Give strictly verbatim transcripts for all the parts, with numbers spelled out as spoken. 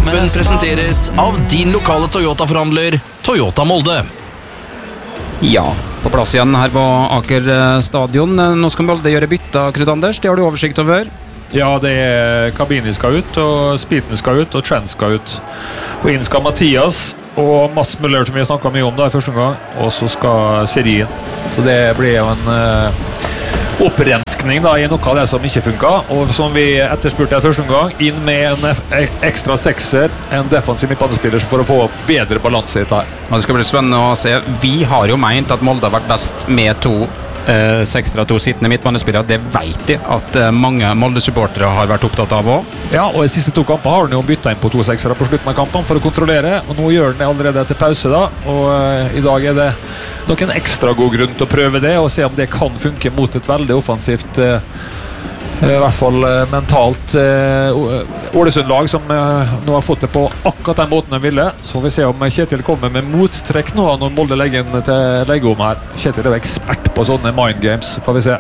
Kampen presenteres av din lokale Toyota-forhandler, Toyota Molde. Ja, på plass igjen her på Aker stadion. Nå skal Molde gjøre bytta, Knut Anders. Det har du oversikt over. Ja, det er Kabini skal ut, og Spiten skal ut, og Trent skal ut. Og inn skal Mathias og Mats Müller, som vi har snakket mye om da i første omgang, og så skal Serin. Så det blir jo en uh, opprenskning da, i noe av det som ikke funket, og som vi etterspurte i første omgang, inn med en f- ekstra sekser, en defensiv midtbanespiller for å få bedre balanse i dette her. Og det skal bli spennende å se. Vi har jo meint at Molde har vært best med to eh, seksere, to sittende midtbanespillere. Det vet de at eh, mange Molde-supportere har vært opptatt av også. Ja, og de siste to kamper har han jo byttet inn på to seksere på slutten av kampen for å kontrollere, og nå gjør han det allerede etter pause da, og uh, i dag er det nok en ekstra god grunn til å prøve det, og se om det kan funke mot et veldig offensivt, uh, i hvert fall uh, mentalt uh, Ålesund-lag som uh, nå har fått det på akkurat den måten de ville. Så får vi se om Kjetil kommer med mottrekk nå når Molde legger inn til legge om her. Kjetil er jo ekspert på sånne mind games, får vi se.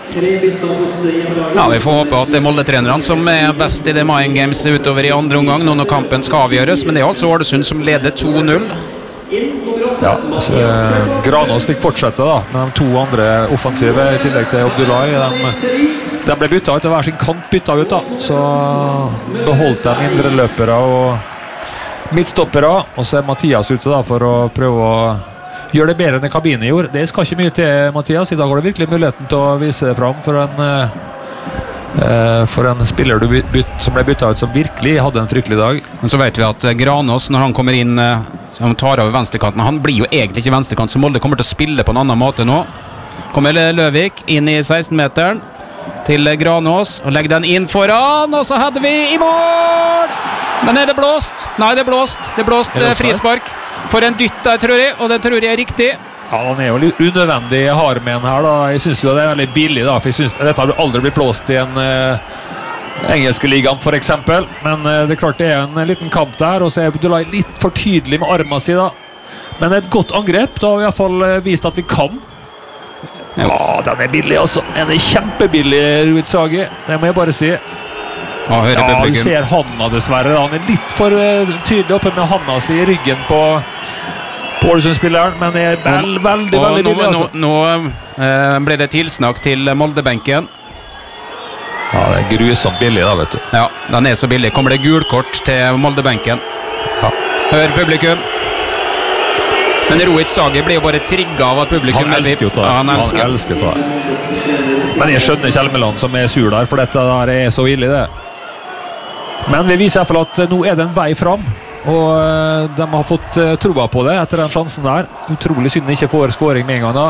Ja, vi får håpe at det er Molde-trenerne som er best i det Mind Games utover i andre omgang, nå når kampen skal avgjøres, men det er altså Ålesund som leder to null. Ja, altså, eh, Granås fikk fortsette da, med de to andre offensive i tillegg til Abdullahi. De, de ble byttet ut til hver sin kant byttet ut da, så beholdt de indre løpere og midtstoppere, og så er Mathias ute da for å prøve å gjør det bedre enn Kabini gjorde. Det skal ikke mye til, Mathias. I dag har du virkelig muligheten til å vise det fram for en, uh, for en spiller du byt, som ble byttet ut, som virkelig hadde en fryktelig dag. Men så vet vi at Granås, når han kommer inn, som tar over venstrekanten, han blir jo egentlig ikke venstrekant, så Molde kommer til å spille på en annen måte nå. Kommer Løvik inn i seksten-meteren til Granås, og legger den inn foran, og så hadde vi i mål! Men er det blåst? Nei, det er blåst. Det er blåst eh, frispark. For en dytt der, tror jeg, og det tror jeg er riktig. Ja, han er jo litt unødvendig hard med den her da. Jeg synes jo det er veldig billig da, for jeg synes dette har aldri blitt blåst i en uh, engelske ligaen for eksempel. Men uh, det er klart det er en liten kamp der, og så er Abdullahi litt for tydelig med armen sin da. Men et godt angrep, da har vi i hvert fall uh, vist at vi kan. Ja, den er billig altså. Den er kjempebillig, Ruud Sagi. Det må jeg bare si. Ja, ja, du ser handa dessverre. Han er litt for uh, tydelig oppe med handa si i ryggen på, på Ålesund-spilleren, men det er vel, veldig, og veldig nå, billig. Altså. Nå, nå eh, ble det tilsnakk til Molde-benken. Ja, det er grusomt billig da, vet du. Ja, den er så billig. Kommer det gulkort til Molde-benken? Ja. Hør publikum. Men Ruud Sagi blir jo bare trigget av at publikum... Han elsker jo det. Ja, han elsker. Han elsker det. Men jeg skjønner Kjelmeland som er sur der, for dette der er så ille det. Men vi viser i hvert fall at nå er det en vei fram, og de har fått troa på det etter den sjansen der. Utrolig synd ikke får scoring med en gang da.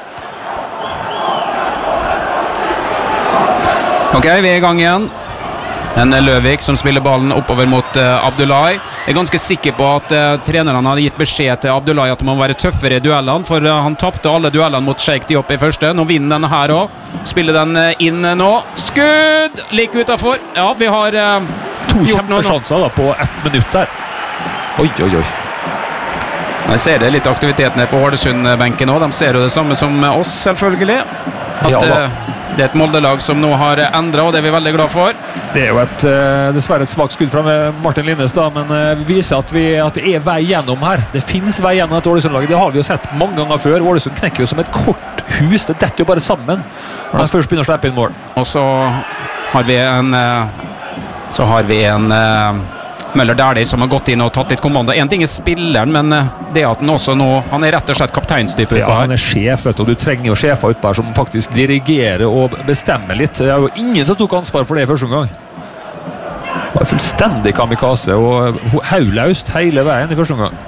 Ok, vi er i gang igjen. En Løvik som spiller ballen oppover mot uh, Abdullahi. Jeg er ganske sikker på at uh, trenerne hadde gitt beskjed til Abdullahi at han må være tøffere i duellene, for uh, han tappte alle duellene mot Sheikh Diop i første. Nå vinner den her også. Spiller den uh, inn uh, nå. Skudd! Like utenfor. Ja, vi har uh, to kjempesjanser da på ett minutt der. Oi, oi, oi. Jeg ser det litt aktivitet nede på Ålesund-benken også. De ser jo det samme som oss, selvfølgelig. At ja, uh, det er et Molde-lag som nå har endret, og det er vi veldig glad for. Det er jo et, uh, dessverre et svagt skudd fra Martin Linnes da, men uh, vi viser at, vi, at det er vei gjennom her. Det finnes vei gjennom et Ålesund-lag. Det har vi jo sett mange ganger før. Ålesund knekker jo som et kort hus. Det detter jo bare sammen når de først begynner å slippe inn mål. Og så har vi en uh, så har vi en uh, Møller Dæhlie som har gått inn og tatt litt kommando. En ting er spilleren, men det at han også nå han er rett og slett kapteinstype ja, han er sjef, vet du, og du trenger jo sjefer utpå her som faktisk dirigerer og bestemmer litt. Det er jo ingen som tok ansvar for det i første omgang. Det var fullstendig kamikaze og haulaust hele veien i første omgang.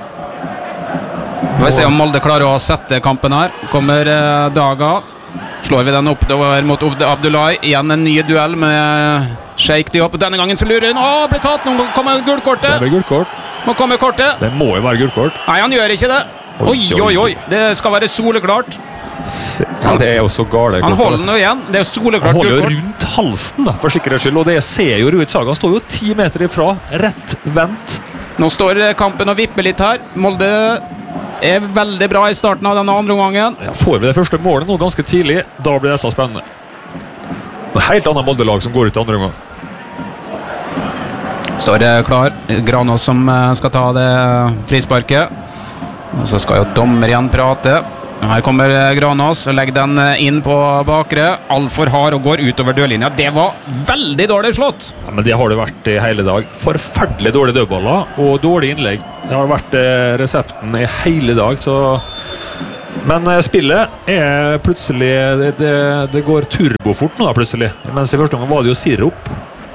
Vi får se om Molde klarer å sette kampen her. Kommer uh, Daga. Slår vi den opp mot Abdullahi. Igjen en ny duell med Sheikh Diop. Denne gangen så lurer hun. Åh, ble tatt. Nå kommer gullkortet. Det blir gullkort. Nå kommer kortet. Det må jo være gullkort. Nei, han gjør ikke det. Oi, oi, oi. Det skal være soleklart. Ja, det er jo så gale. Han holder den jo igjen. Det er soleklart gullkort. Han holder gullkort. jo rundt halsen da, for sikkerhets skyld. Og det ser jo Ruud Sagi. Han står jo ti meter ifra. Rett vent. Nå står kampen og vipper litt her. Molde er veldig bra i starten av denne andre omgangen. Ja, får vi det første målet nå ganske tidlig, da blir dette spennende. Det er helt annet Molde-lag som går ut i andre omgang. Står det klar. Granås som skal ta det frisparket. Og så skal jo dommer igjen prate. Her kommer Granås og legger den inn på bakre. Altfor hard og går utover dørlinja. Det var veldig dårlig slått. Ja, men det har det vært i hele dag. Forferdelig dårlige dødballer og dårlig innlegg. Det har vært resepten i hele dag, så... Men spillet er plutselig det, det, det går turbofort nå da, plutselig. Mens i første gang var det jo sirup.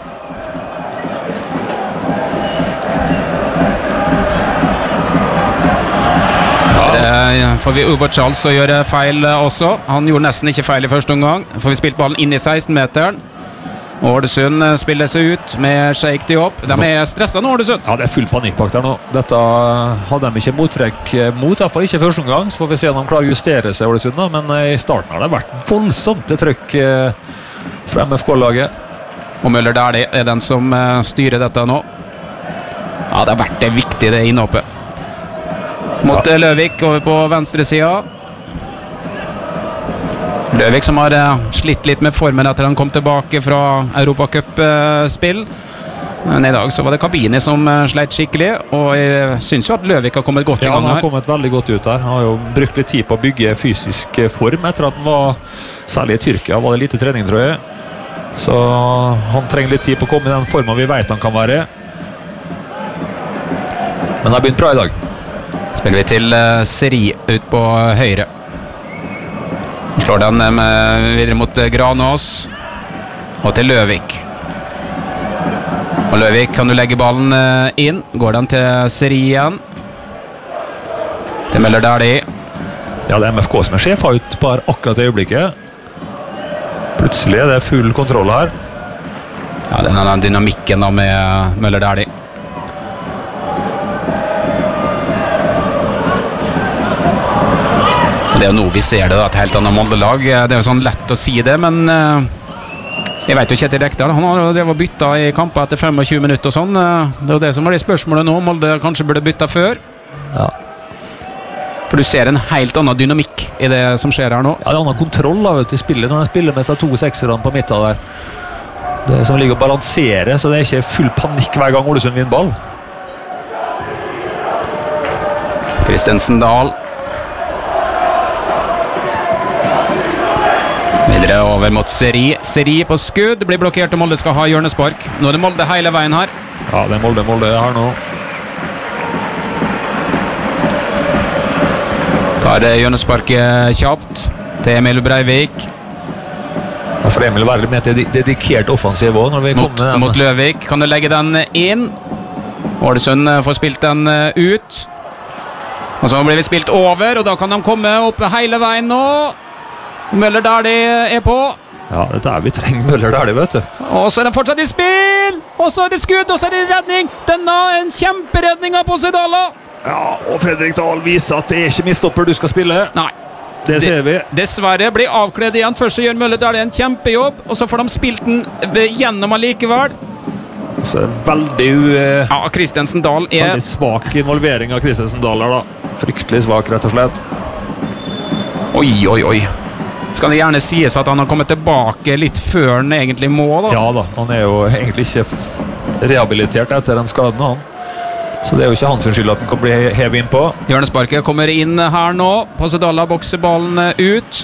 Får vi Uber Charles å gjøre feil også. Han gjorde nesten ikke feil i første omgang. Får vi spilt ballen inn i seksten-meteren. Årdesund spiller seg ut med Sheikh Diop. De er stresset nå, Årdesund. Ja, det er full panikk bak der nå. Dette hadde de ikke mottrekk mot, i hvert fall ikke første omgang. Så får vi se om de klarer å justere seg, Årdesund da. Men i starten har det vært voldsomt det trykk fra M F K-laget. Og Møller Dæhlie er den som styrer dette nå. Ja, det har vært det viktige, det innhoppet. Mot ja. Løvik over på venstre siden. Løvik som har slitt litt med formen etter han kom tilbake fra Europacup-spill. Men i dag så var det Kabini som sleit skikkelig, og jeg synes jo at Løvik har kommet godt i gang her. Ja, han har kommet veldig godt ut der. Han har jo brukt litt tid på å bygge fysisk form etter at han var, særlig i Tyrkia, var det lite trening, tror jeg. Så han trenger litt tid på å komme i den formen vi vet han kan være. Men det har begynt bra i dag. Spiller vi til uh, Seri ut på høyre. Slår den med, videre mot uh, Granås og til Løvik. Og Løvik kan du legge ballen uh, inn. Går den til Seri igjen. Til Møller Dæhlie. Ja, det er M F K som er sjef ut på akkurat i øyeblikket. Plutselig er det full kontroll her. Ja, den er den dynamikken da med uh, Møller Dæhlie. Det er jo noe vi ser det da, et helt annet Molde-lag. Det er jo sånn lett å si det, men uh, jeg vet jo ikke etter Rekdal. Han har jo byttet i kamper etter tjuefem minutter og sånn. Det er jo det som var det spørsmålet nå. Molde kanskje burde bytte før. Ja. For du ser en helt annen dynamikk i det som skjer her nå. Ja, det er annen kontroll da, vet du, i spillet når de spiller med seg to sekserne på midten der. Det som ligger og balanserer, så det er ikke full panikk hver gang Ålesund vinner ball. Kristensen Dahl. Videre over mot Seri. Seri på skudd. Blir blokkert og Molde skal ha hjørnespark. Nå er det Molde hele veien her. Ja, det er Molde, Molde her nå. Tar det hjørnesparket kjapt til Emil Breivik. Ja, for Emil være med til dedikert offensiv også når vi mot, kommer mot Løvik. Kan du legge den inn? Ålesund får spilt den ut. Og så blir vi spilt over, og da kan de komme opp hele veien nå. Møller Dæhlie er på. Ja, det er vi trenger Møller Dæhlie, vet du. Og så er de fortsatt i spill. Og så er det skudd, og så er det redning. Denne er en kjemperedning av Posedala. Ja, og Fredrik Dahl viser at det er ikke mistopper du skal spille. Nei. Det ser vi. Dessverre blir avkledd igjen. Først så gjør Møller Dæhlie en kjempejobb, og så får de spilt den gjennom allikevel. Så veldig uh, Ja, Kristensen Dahl er veldig svak involvering av Kristensen Dahl her da. Fryktelig svak, rett og slett. Oi, oi, oi. Skal det gjerne sies at han har kommet tilbake litt før han egentlig må da? Ja da, han er jo egentlig ikke rehabilitert etter den skaden han. Så det er jo ikke hans skyld at han kan bli hevet inn på. Hjørnesparket kommer inn her nå. Posedala bokser ballen ut.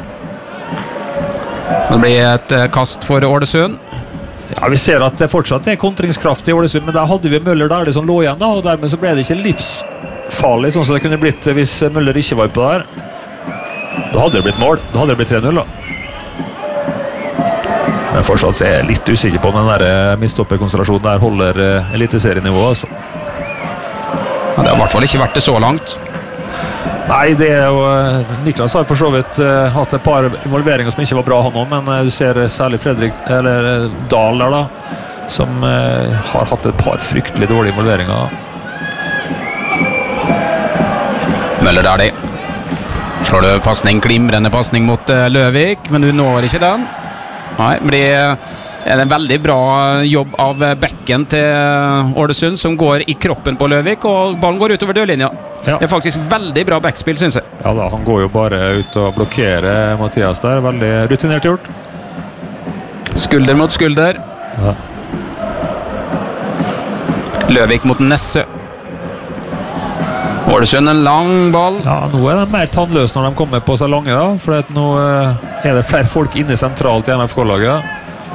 Det blir et kast for Ålesund. Ja, vi ser at det fortsatt er kontringskraft i Ålesund, men der hadde vi Møller Dæhlie som lå igjen da, og dermed så ble det ikke livsfarlig, sånn som det kunne blitt hvis Møller ikke var på der. Da hadde det blitt mål. Da hadde det blitt tre null da. Men fortsatt så er jeg litt usikker på om den der midtstopperkonstellasjonen der holder eliteserienivå, altså. Ja, det har i hvert fall ikke vært det så langt. Nei, det er jo Niklas har for så vidt uh, hatt et par involveringer som ikke var bra han også, men uh, du ser særlig Fredrik eller uh, Dahl der da, som uh, har hatt et par fryktelig dårlige involveringer. Møller Dæhlie. Slår du passning, glimrende passning mot uh, Løvik, men du når ikke den. Nei, det blir uh, en veldig bra jobb av bekken til Ålesund, som går i kroppen på Løvik, og ballen går utover dørlinja. Ja. Det er faktisk veldig bra backspill, synes jeg. Ja da, han går jo bare ut og blokkerer Mathias der. Veldig rutinert gjort. Skulder mot skulder. Ja. Løvik mot Nesse. Ålesund en lang ball. Ja, nå er de mer tannløse når de kommer på seg lange, da. For at nå er det flere folk inne sentralt i M F K-laget.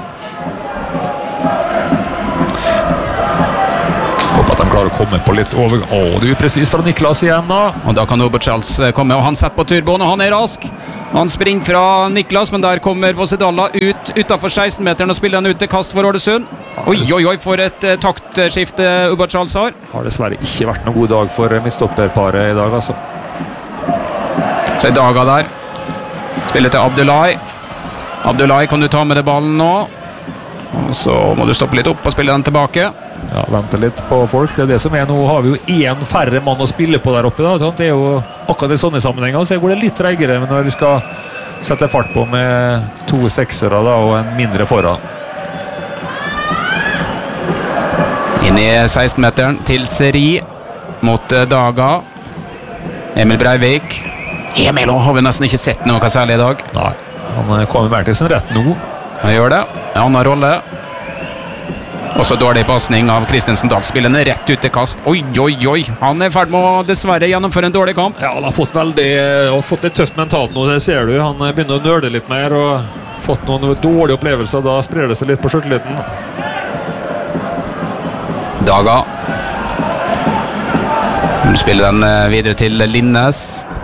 Håper at de klarer å komme på litt overgang. Å, du er precis fra Niklas igjen, da. Og da kan Robert Charles komme, og han setter på turboen, og han er rask. Han springer fra Niklas, men der kommer Vosidalla ut utenfor seksten-meteren og spiller den ut til kast for Ålesund. Oi, oi, oi, for et uh, taktskifte Robert Charles har. Har dessverre ikke vært noen god dag for midtstopperparet i dag, altså. Så er Daga der. Spiller til Abdullahi. Abdullahi, kan du ta med deg ballen nå? Og så må du stoppe litt opp og spille den tilbake. Ja, vente litt på folk. Det er det som er. Nå har vi jo én færre mann å spille på der oppe, da. Sant? Det er jo akkurat i sånne sammenhenger, så går det litt treigere når vi skal sette fart på med to seksere da, og en mindre foran. Inn i seksten-meteren til Seri mot Daga. Emil Breivik. Emil har vi nesten ikke sett noe særlig i dag. Nei, han kommer mer til sin rett nå. Han gjør det. En annen rolle. Også dårlig passning av Kristensen Dahl. Spillende rett ut til kast. Oi, oi, oi. Han er ferdig med å dessverre gjennomføre en dårlig kamp. Ja, han har fått veldig har fått det tøft mentalt nå, det ser du. Han begynner å nøle litt mer og fått noen dårlige opplevelser. Da sprer det seg litt på skjørteliten. Daga. Hun spiller den videre til Linnes.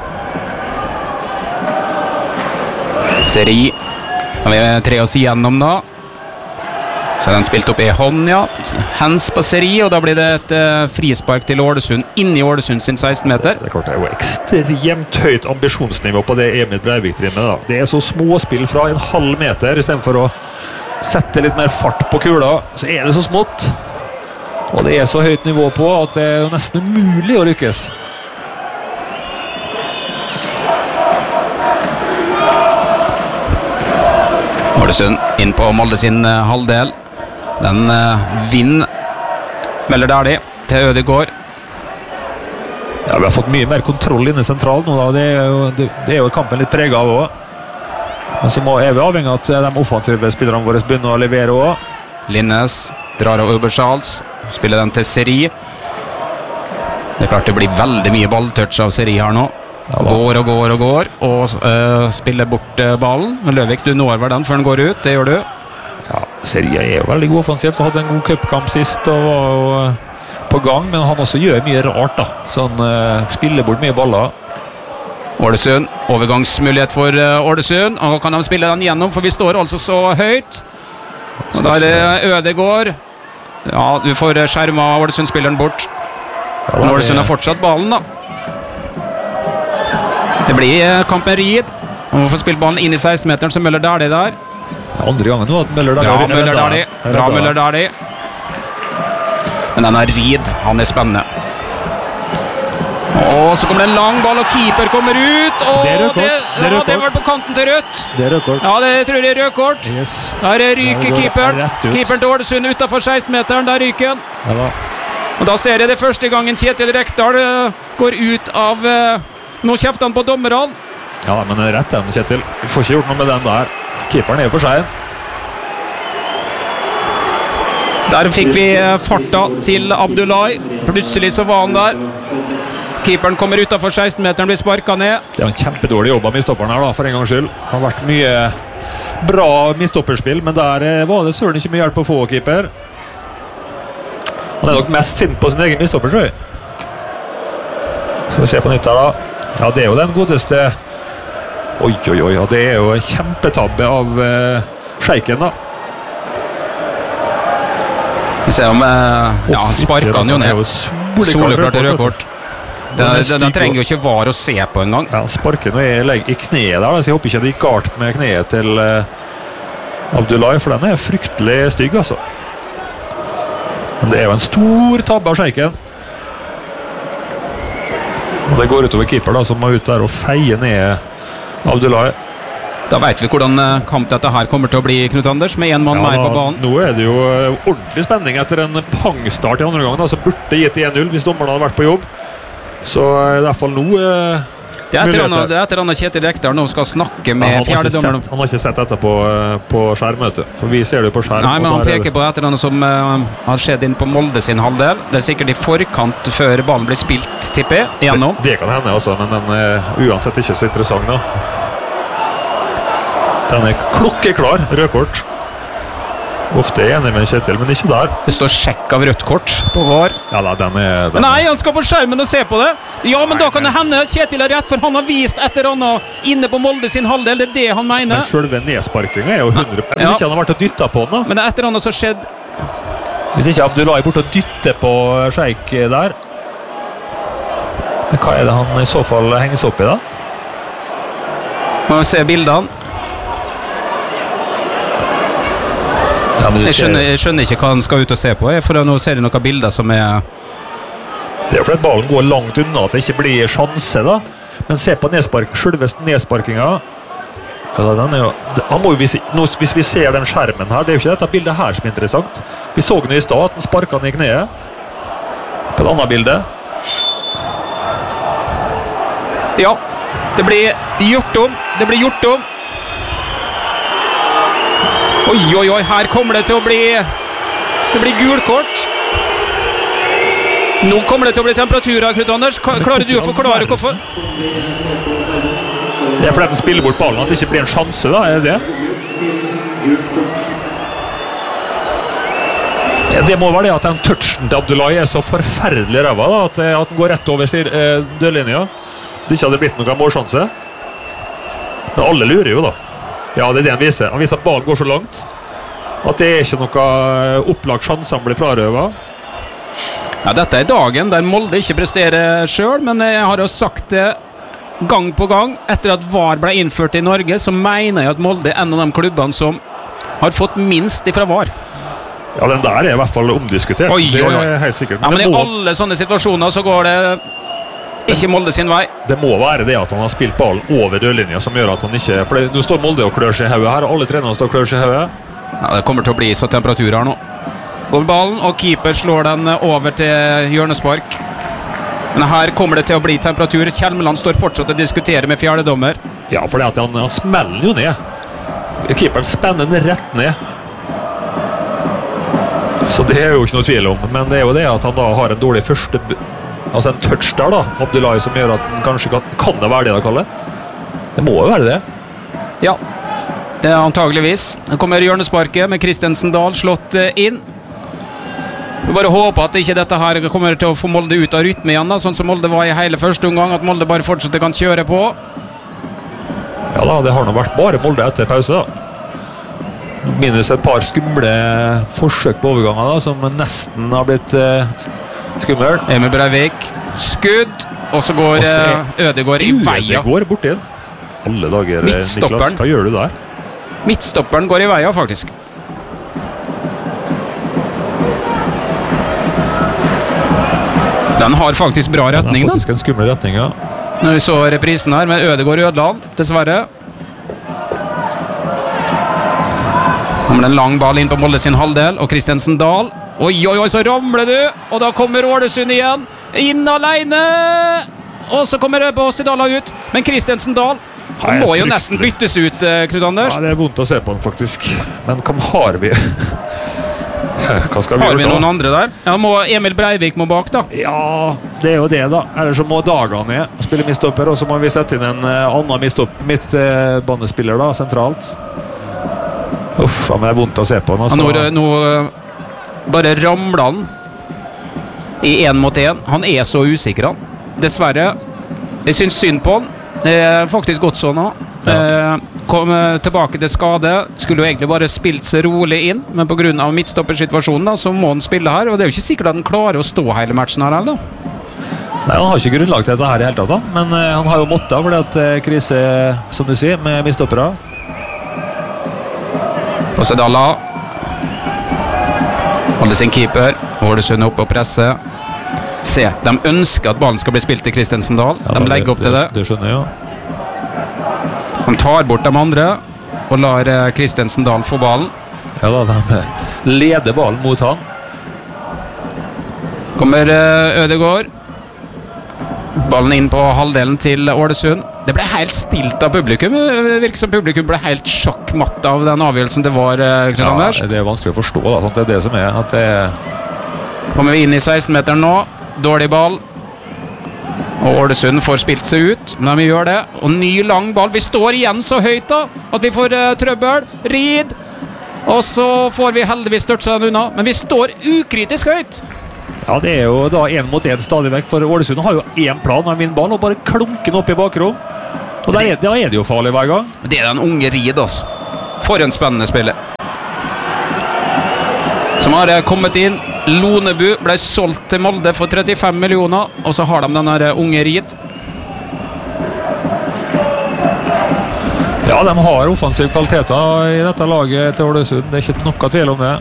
Seri. Har vi tre oss igjennom da. Så er den spilt opp i hånd, ja. Hands på Seri, og da blir det et uh, frispark til Ålesund, inn i Ålesund sin seksten-meter. Det er klart det er jo ekstremt høyt ambisjonsnivå på det Emil Breivik driver med, da. Det er så småspill fra en halv meter, i stedet for å sette litt mer fart på kula, så er det så smått. Og det er så høyt nivå på at det er nesten umulig å lykkes. Ålesund inn på Molde sin uh, halvdel. Den uh, vinner Møller Dæhlie til Ødegaard. Ja, vi har fått mye mer kontroll inne sentralt nå, da. Det er jo, det, det er jo kampen litt preget av også. Men så må, er vi avhengig av at de offensive spillerne våre begynner å levere også. Linnes drar av Robert Charles. Spiller den til Seri. Det er klart det blir veldig mye balltouch av Seri her nå. Ja, går og går og går og uh, spiller bort uh, ballen. Løvik, du når vel den før den går ut, det gjør du. Ja, Seri er jo veldig god offensivt og hadde en god cupkamp sist og var jo uh, på gang, men han også gjør mye rart da. Så han uh, spiller bort mye baller. Ålesund, overgangsmulighet for uh, Ålesund, og kan de spille den gjennom, for vi står altså så høyt. Og da er det Ødegaard. Ja, du får skjerma Ålesund-spilleren bort. Ja, men Ålesund har fortsatt ballen da. Det blir kampen Rid. Han får spille ballen inn i seksten-meteren, så Møller Dæhlie der. Andre gangen nå at Møller Dæhlie. Bra Møller Dæhlie. Bra Møller Dæhlie. Men den er Rid. Han er spennende. Og så kommer det en lang ball, og keeper kommer ut. Og det er rød kort. Det, det, er ja, det var på kanten til rødt. Det er rød kort. Ja, det tror jeg er rød kort. Yes. Der ryker keeperen. Keeperen til Ålesund utenfor seksten-meteren. Der ryker han. Ja, da. Og da ser jeg det første gangen Kjetil Rekdal uh, går ut av... Uh, Nå kjefter han på dommeren. Ja, men rett den, Kjetil. Vi får ikke gjort noe med den der. Keeperen er jo for seg. Der fikk vi farta til Abdullahi. Plutselig så var han der. Keeperen kommer utenfor seksten-meteren, blir sparket ned. Det er en kjempedårlig jobb av midtstopperen her da, for en gangs skyld. Det har vært mye bra midtstopperspill, men der var det søren ikke mye hjelp å få, keeper. Han er nok mest sint på sin egen midtstopper, tror jeg. Skal vi se på nytt her da. Ja, det er jo den godeste. Oi, oi, oi, ja, det er jo en kjempetabbe av uh, Sjeiken da. Vi ser om uh, ja, han sparker han jo ned. Soleklart rød kort. Den, den, den trenger jo ikke var å se på en gang. Ja, han sparker nå i, i kneet der, så jeg håper ikke det gikk galt med kneet til uh, Abdullahi, for den er fryktelig stygg, altså. Men det er jo en stor tabbe av Sjeiken. Og det går utover keeper da, som må ut der og feie ned Abdullahi. Da vet vi hvordan kamp dette her kommer til å bli, Knut Anders, med en mann ja, mer på banen. Nå er det jo ordentlig spenning etter en pangstart i andre gangen, så burde gitt en null hvis dommerne hadde vært på jobb. Så i hvert fall nå Det er etter han, muligheter. det er etter han Kjetil Rekdal nå skal snakke Ja, med han, har ikke fjerdedommeren. sett, han har ikke sett dette på, på skjerm, vet du. For vi ser det jo på skjerm. Nei, men og han der er peker det- på etter han som uh, har skjedd inn på Molde sin halvdel. Det er sikkert i forkant før ballen blir spilt, tipper jeg, igjennom. Det, det kan hende, altså, men den er uansett ikke så interessant, da. Den er klokkeklar, rødkort. Ofte er jeg enig med Kjetil, men ikke der. Det står sjekk av rødt kort på var. Ja, da, den er... Den Nei, han skal på skjermen og se på det. Ja, men da kan det hende Kjetil har rett, for han har vist etter han inne på Molde sin halvdel. Det er det han mener. Men selve nedsparkingen er jo hundre Hvis Ja. ikke han har vært og dyttet på den, da. Men det er etter han har så skjedd. Hvis ikke Abdullahi er borte og dytter på Sheik der. Men hva er det han i så fall henges opp i, da? Må vi se bildene. Ja, men du Jeg ser- skjønner, jeg skjønner ikke hva han skal ut og se på, jeg, for nå ser jeg noen bilder som er... Det er fordi at ballen går langt unna at det ikke blir sjanse, da. Men se på nedspark, selveste nedsparkinga. Ja, den er jo, han må jo vise, nå, hvis vi ser den skjermen her, det er jo ikke dette bildet her som er interessant. Vi så den i stad, at den sparket den i kneet. På et annet bilde. Ja, det blir gjort om. Det blir gjort om. Oi, oi, oi, her kommer det til å bli... Det blir gulkort. Nå kommer det til å bli temperaturer, Knut Anders. Ka- Klarer du å forklare hvorfor? Det er fordi at den spiller bort ballen, at det ikke blir en sjanse, da. Er det det? Ja, det må være det at den touchen til Abdullahi er så forferdelig ræva, da, at, at den går rett over sier, eh, dørlinja. Det ikke hadde blitt noen målsjanse. Men alle lurer jo, da. Ja, det er det han viser. Han viser at ballen går så langt at det er ikke noe opplagt sjanse han blir frarøvet. Ja, dette er dagen der Molde ikke presterer selv, men jeg har jo sagt det gang på gang. Etter at V A R ble innført i Norge, så mener jeg at Molde er en av de klubbene som har fått minst ifra V A R. Ja, den der er i hvert fall omdiskutert. Oi, oi, oi. Det er helt sikkert. Ja, men det i må, alle sånne situasjoner så går det ikke Molde sin vei. det må være det at han har spilt ballen over dørlinja som gjør at han ikke... For det, nå står Molde og klør seg i hodet her, og alle trenerne står og klør seg i hodet. Ja, det kommer til å bli så temperatur her nå. Går ballen, og keeper slår den over til hjørnespark. Men her kommer det til å bli temperatur. Kjelmeland står fortsatt og diskuterer med fjerdedommer. Ja, for det at han, han smeller jo ned. Keeperen spenner den rett ned. Så det er jo ikke noe tvil om. Men det er jo det at han da har en dårlig første... Altså en touch der, da. Abdullahi, som gjør at han kanskje kan... Kan det være det da, Kalle? Det må jo være det. Ja, det er antageligvis. Nå kommer hjørnesparket med Kristensen Dahl slått eh, inn. Vi bare håper at ikke dette her kommer til å få Molde ut av rytme igjen, da, sånn som Molde var i hele første omgang, at Molde bare fortsetter kan kjøre på. Ja da, det har nå vært bare Molde etter pause, da. Minus et par skumle forsøk på overganger, da, som nesten har blitt eh, skummel. Emil Breivik, skudd, og så går Også er- eh, Ødegaard i veia. Ødegaard borti den. Alle dager, eh, Midtstopperen. Niklas. Hva gjør du der? Midtstopperen går i veia, faktisk. Den har faktisk bra Den retning, er da. faktisk en skummel retning, ja. Når vi så reprisen her med Ødegaard Ødland, dessverre. Kommer det en lang ball inn på Molde sin halvdel, og Kristensen Dahl. Oi, oi, oi, så ramler du, og da kommer Ålesund igjen. Inn alene! Og så kommer Båsedala ut, men Kristensen Dahl, han Nei, må jo fryktelig. nesten byttes ut, eh, Knut Anders. Ja, det er vondt å se på den, faktisk. Men hva har vi? Hva skal vi Har vi gjøre noen da? andre der? Ja, må, Emil Breivik må bak, da. Ja, det er jo det, da. Ellers så må Dagan ned og spille midtstopper, og så må vi sette inn en uh, annen midtstopp- midtbanespiller da, sentralt. Uff, ja, men det er vondt å se på den. Han Altså. nå, nå eh, bare ramler han i én mot én. Han er så usikker, han. Dessverre. Jeg syns synd på han. Det er faktisk godt sånn nå. Ja. Eh, kom eh, tilbake til skade. Skulle jo egentlig bare spilt seg rolig inn, men pga. midtstoppersituasjonen da, så må han spille her. Og det er jo ikke sikkert at han klarer å stå hele matchen her heller. Nei, han har ikke grunnlag til dette her i hele tatt, da. Men uh, han har jo måttet, fordi at uh, krise, som du sier, med midtstoppere. Båsedala holder sin keeper. Ålesund oppe og presser. Se, de ønsker at ballen skal bli spilt til Kristensen Dahl. Ja, de legger opp til det. Det skjønner jeg jo. Han tar bort de andre og lar eh, Kristensen Dahl få ballen. Ja da, de leder ballen mot han. Kommer eh, Ødegaard. Ballen inn på halvdelen til Ålesund. Det ble helt stilt av publikum. Det virker som publikum ble helt sjokkmatt av den avgjørelsen det var. Knut Ja, Anders. det er vanskelig å forstå. Da. Sånn, det er det som er at det er Kommer vi inn i seksten-meteren nå. Dårlig ball. Og Ålesund får spilt seg ut, men de gjør det. Og ny lang ball. Vi står igjen så høyt da at vi får uh, trøbbel. Rid. Og så får vi heldigvis størtse den unna. Men vi står ukritisk høyt. Ja, det er jo da en mot en stadig vekk, for Ålesund har jo én plan av min ball, og bare klunken opp i bakrom. Og der er, da er det jo farlig hver gang. Det er den unge Rid, altså. For en spennende spiller. Som har kommet inn. Lonebu ble solgt til Molde for trettifem millioner, og så har de den der unge Rid. Ja, de har offensive kvaliteter i dette laget til Ålesund. Det er ikke noe tvil om det.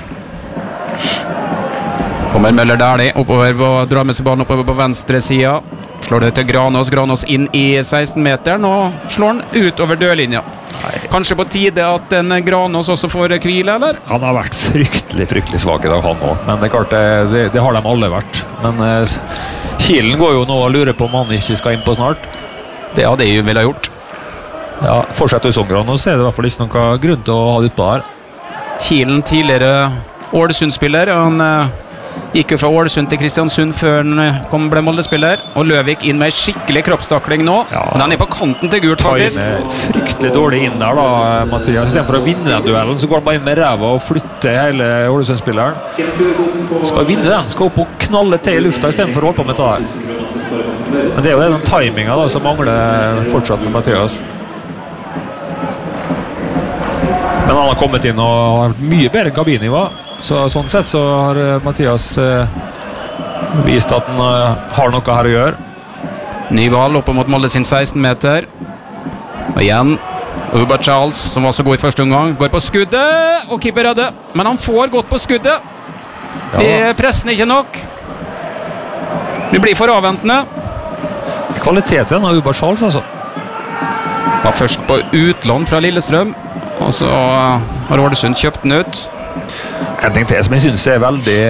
Kommer Møller Dæhlie oppover på, drar med seg ballen oppover på venstre siden. Slår det til Granås. Granås inn i seksten-meteren og slår den ut over dørlinja. Kanskje på tide at en Granås også får hvile, eller? Han har vært fryktelig, fryktelig svak i dag, han også. Men det er klart, det, det, det har de alle vært. Men eh, Kielen går jo nå og lurer på om han ikke skal inn på snart. Det hadde jeg jo ville ha gjort. Ja, fortsetter som Granås, er det i hvert fall ikke noen grunn til å ha det utpå her. Kielen, tidligere Ålesund-spiller. Han eh, gikk jo fra Ålesund til Kristiansund før han kom ble Molde-spiller. Og Løvik inn med skikkelig kroppstakling nå. Ja. Men han er på kanten til gult, faktisk. Taine fryktelig dårlig inn der da, Mathias. I stedet for å vinne den duellen, så går han bare inn med ræva og flytter hele Ålesund-spilleren. Skal vinne den, skal opp og knalle til i lufta i stedet for å holde på med det her. Men det er jo den timinga da, som mangler fortsatt med Mathias. Men han har kommet inn og har mye bedre kabinivå. Så sånn sett så har Mathias eh, vist at han eh, har noe her å gjøre. Ny ball opp mot Molde sin seksten-meter. Og igjen Uba Charles, som var så god i første omgang, går på skuddet, og keeper redder. Men han får gått på skuddet. Vi presser ikke nok. Vi blir for avventende. Kvaliteten av Uba Charles, altså. Var først på utlån fra Lillestrøm, og så har Ålesund kjøpt den ut. En ting til som jeg synes er veldig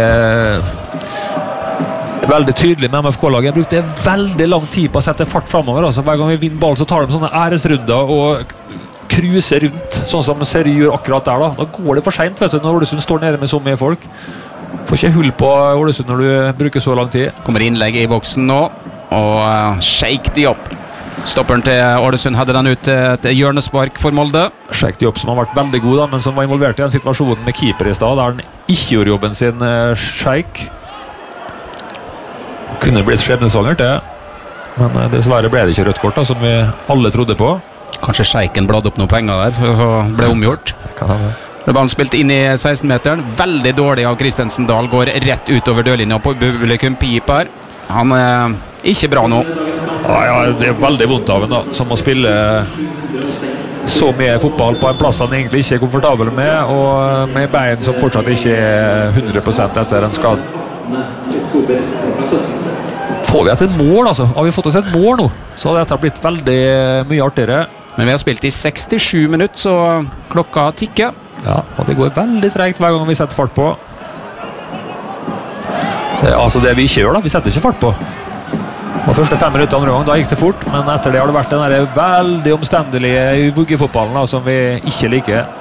veldig tydelig med M F K-laget. Jeg brukte veldig lang tid på å sette fart fremover. Altså, hver gang vi vinner ball så tar de sånne æresrunder og cruiser rundt, sånn som Seri gjør akkurat der. Da, da går det for sent, vet du, når Ålesund står nede med så mye folk. Får ikke hull på Ålesund når du bruker så lang tid. Kommer innlegg i boksen nå, og uh, shake de opp. Stopperen til Ålesund hadde den ut til et hjørnespark for Molde. Sheikh Diop, som har vært veldig god da, men som var involvert i den situasjonen med keeper i stad, der han ikke gjorde jobben sin. Sheikh kunne blitt skjebnesvangert, det. Men dessverre ble det ikke rødt kort, da, som vi alle trodde på. Kanskje Sheiken bladde opp noen penger der, for så ble omgjort. Det ble spilt inn i seksten-meteren. Veldig dårlig av Kristensen Dahl. Går rett utover dørlinja på publikum. Piper. Han er ikke bra nå. Ja, ja, det er veldig vondt av en da, som å spille så mye fotball på en plass han egentlig ikke er komfortabel med, og med bein som fortsatt ikke er hundre prosent etter en skade. Får vi etter mål, altså? Har vi fått oss et mål nå, så hadde dette blitt veldig mye artigere. Men vi har spilt i sekstisju minutter, så klokka tikker. Ja, og det går veldig tregt hver gang vi setter fart på. Det, altså det vi ikke gjør da, vi setter ikke fart på. Og første fem minutter andre gang, da gikk det fort, men etter det har det vært den der veldig omstendelige vuggefotballen da, som vi ikke liker.